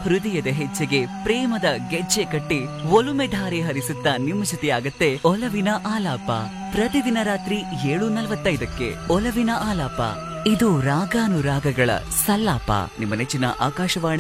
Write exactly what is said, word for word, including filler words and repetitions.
ಹೃದಯದ ಹೆಜ್ಜೆಗೆ ಪ್ರೇಮದ ಗೆಜ್ಜೆ ಕಟ್ಟಿ ಒಲುಮೆ ಧಾರೆ ಹರಿಸುತ್ತಾ ನಿಮ್ಮ ಜೊತೆಯಾಗತ್ತೆ ಒಲವಿನ ಆಲಾಪ. ಪ್ರತಿದಿನ ರಾತ್ರಿ ಏಳು ನಲವತ್ತೈದಕ್ಕೆ ಒಲವಿನ ಆಲಾಪ. ಇದು ರಾಗಾನುರಾಗಗಳ ಸಲ್ಲಾಪ. ನಿಮ್ಮ ನೆಚ್ಚಿನ ಆಕಾಶವಾಣಿ